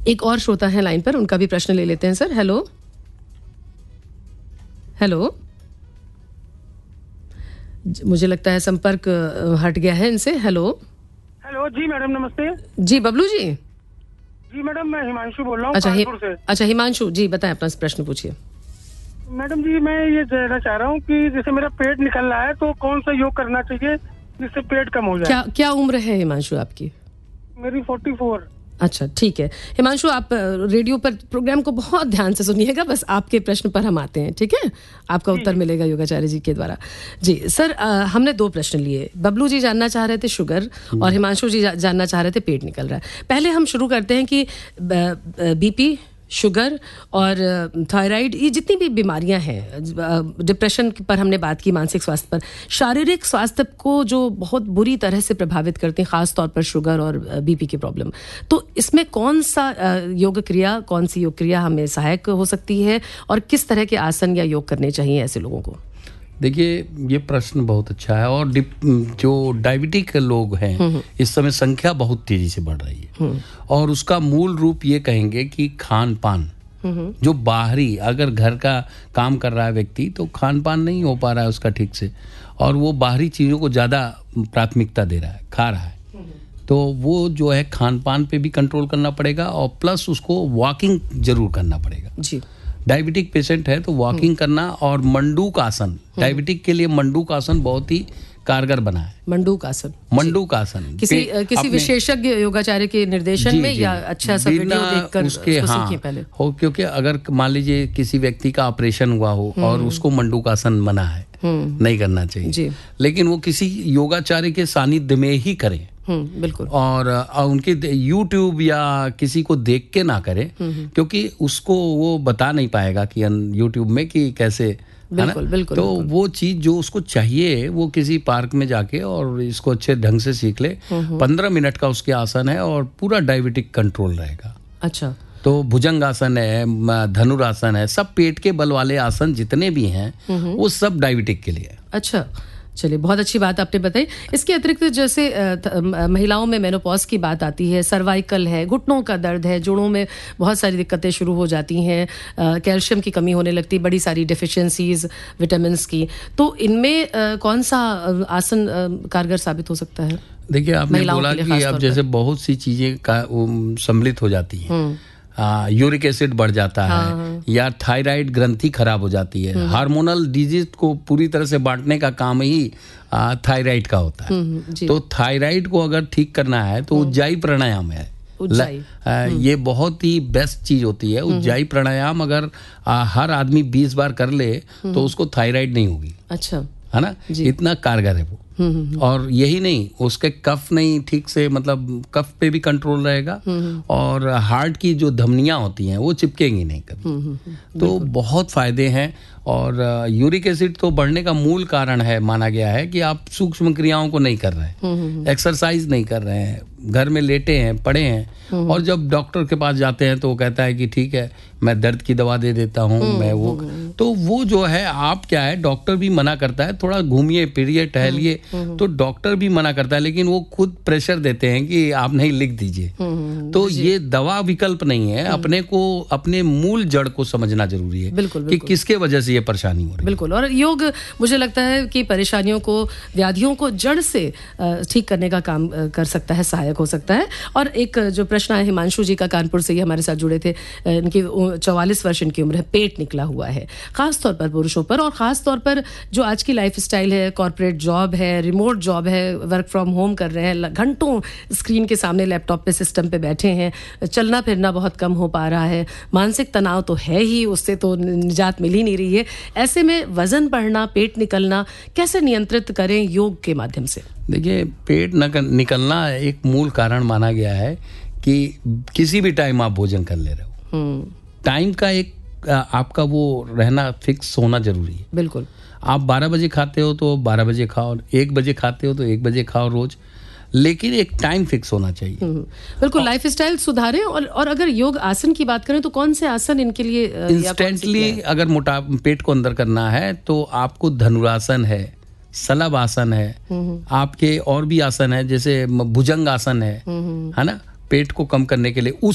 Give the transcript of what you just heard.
एक और श्रोता है लाइन पर, उनका भी प्रश्न ले लेते हैं सर। हेलो हेलो, मुझे लगता है संपर्क हट गया है इनसे। हेलो हेलो जी मैडम, नमस्ते जी। बबलू जी? जी मैडम, मैं हिमांशु बोल रहा हूँ कानपुर से। अच्छा हिमांशु जी, बताएं अपना प्रश्न पूछिए। मैडम जी, मैं ये जानना चाह रहा हूँ कि जैसे मेरा पेट निकल रहा है तो कौन सा योग करना चाहिए जिससे पेट कम हो जाए। क्या उम्र है हिमांशु आपकी? मेरी 44। अच्छा ठीक है हिमांशु, आप रेडियो पर प्रोग्राम को बहुत ध्यान से सुनिएगा, बस आपके प्रश्न पर हम आते हैं, ठीक है? आपका उत्तर मिलेगा योगाचार्य जी के द्वारा। जी सर, हमने 2 प्रश्न लिए। बबलू जी जानना चाह रहे थे शुगर और हिमांशु जी जानना चाह रहे थे पेट निकल रहा है। पहले हम शुरू करते हैं कि बीपी, शुगर और थायराइड, ये जितनी भी बीमारियां हैं, डिप्रेशन पर हमने बात की, मानसिक स्वास्थ्य पर, शारीरिक स्वास्थ्य को जो बहुत बुरी तरह से प्रभावित करते हैं, खास तौर पर शुगर और बीपी की प्रॉब्लम, तो इसमें कौन सा योग क्रिया, कौन सी योग क्रिया हमें सहायक हो सकती है और किस तरह के आसन या योग करने चाहिए ऐसे लोगों को? देखिए, ये प्रश्न बहुत अच्छा है। और जो डायबिटिक लोग हैं इस समय संख्या बहुत तेजी से बढ़ रही है और उसका मूल रूप ये कहेंगे कि खान पान, जो बाहरी, अगर घर का काम कर रहा है व्यक्ति तो खान पान नहीं हो पा रहा है उसका ठीक से, और वो बाहरी चीज़ों को ज़्यादा प्राथमिकता दे रहा है, खा रहा है, तो वो जो है खान पान पे भी कंट्रोल करना पड़ेगा और प्लस उसको वॉकिंग जरूर करना पड़ेगा जी। डायबिटिक पेशेंट है तो वॉकिंग करना और मंडूक आसन, डायबिटिक के लिए मंडूक आसन बहुत ही कारगर बना है। मंडूक आसन किसी विशेषज्ञ योगाचार्य के निर्देशन में या अच्छा सा वीडियो देखकर उसको सीखिए पहले हो, क्योंकि अगर मान लीजिए किसी व्यक्ति का ऑपरेशन हुआ हो और उसको मंडूक आसन मना है, नहीं करना चाहिए, लेकिन वो किसी योगाचार्य के सानिध्य में ही करें। बिल्कुल। और उनके YouTube या किसी को देख के ना करें, क्योंकि उसको वो बता नहीं पाएगा कि YouTube में कि कैसे, बिल्कुल, बिल्कुल, तो बिल्कुल। वो चीज जो उसको चाहिए वो किसी पार्क में जाके और इसको अच्छे ढंग से सीख ले। 15 मिनट का उसके आसन है और पूरा डायबिटिक कंट्रोल रहेगा। अच्छा, तो भुजंगासन है, धनुरासन है, सब पेट के बल वाले आसन जितने भी हैं वो सब डायबिटिक के लिए। अच्छा, चलिए, बहुत अच्छी बात आपने बताई। इसके अतिरिक्त जैसे महिलाओं में मेनोपॉज की बात आती है, सर्वाइकल है, घुटनों का दर्द है, जोड़ों में बहुत सारी दिक्कतें शुरू हो जाती हैं, कैल्शियम की कमी होने लगती, बड़ी सारी डेफिशिएंसीज विटामिन्स की, तो इनमें कौन सा आसन कारगर साबित हो सकता है? देखिए, आपने बोला कि अब जैसे बहुत सी चीजें सम्मिलित हो जाती हैं, यूरिक एसिड बढ़ जाता है या थायराइड ग्रंथि खराब हो जाती है, हार्मोनल डिजीज को पूरी तरह से बांटने का काम ही थायराइड का होता है। तो थायराइड को अगर ठीक करना है तो उज्जाई प्राणायाम है, ये बहुत ही बेस्ट चीज होती है। उज्जाई प्राणायाम अगर हर आदमी 20 बार कर ले तो उसको थायराइड नहीं होगी। अच्छा, है ना, इतना कारगर है वो। और यही नहीं, उसके कफ नहीं ठीक से, मतलब कफ पे भी कंट्रोल रहेगा और हार्ट की जो धमनियां होती हैं वो चिपकेंगी नहीं कभी। तो बहुत फायदे हैं। और यूरिक एसिड तो बढ़ने का मूल कारण है, माना गया है कि आप सूक्ष्म क्रियाओं को नहीं कर रहे हैं, एक्सरसाइज नहीं कर रहे हैं, घर में लेटे हैं, पड़े हैं, और जब डॉक्टर के पास जाते हैं तो वो कहता है कि ठीक है मैं दर्द की दवा दे देता हूँ, मैं वो, तो वो जो है, आप क्या है, डॉक्टर भी मना करता है थोड़ा घूमिए फिरिए टहलिए, तो डॉक्टर भी मना करता है, लेकिन वो खुद प्रेशर देते हैं कि आप नहीं, लिख दीजिए। तो ये दवा विकल्प नहीं है, अपने को, अपने मूल जड़ को समझना जरूरी है। बिल्कुल, कि किसके वजह से ये परेशानी हो रही है। बिल्कुल। और योग मुझे लगता है कि परेशानियों को, व्याधियों को जड़ से ठीक करने का काम कर सकता है, सहायक हो सकता है। और एक जो प्रश्न है हिमांशु जी का, कानपुर से ही हमारे साथ जुड़े थे, इनकी 44 वर्ष इनकी उम्र है, पेट निकला हुआ है, खास तौर पर पुरुषों पर, और खास तौर पर जो आज की लाइफ स्टाइल है, कॉर्पोरेट जॉब है, रिमोट जॉब है, वर्क फ्रॉम होम कर रहे हैं, घंटों स्क्रीन के सामने लैपटॉप पे सिस्टम पे बैठे हैं, चलना फिरना बहुत कम हो पा रहा है, मानसिक तनाव तो है ही, उससे तो निजात मिल ही नहीं रही है। ऐसे में वजन बढ़ना, पेट निकलना कैसे नियंत्रित करें योग के माध्यम से? देखिए, पेट निकलना एक मूल कारण माना गया है कि किसी भी टाइम आप भोजन कर ले रहे हो, टाइम का एक आपका वो रहना, फिक्स होना जरूरी है। बिल्कुल। आप 12 बजे खाते हो तो 12 बजे खाओ, 1 बजे खाते हो तो 1 बजे खाओ रोज, लेकिन एक टाइम फिक्स होना चाहिए। बिल्कुल, लाइफ स्टाइल सुधारें। और अगर योग आसन की बात करें तो कौन से आसन इनके लिए इंस्टेंटली अगर मोटा पेट को अंदर करना है तो आपको धनुरासन है, सलभ आसन है, आपके और भी आसन है, जैसे भुजंग आसन है ना, पेट को कम करने के लिए।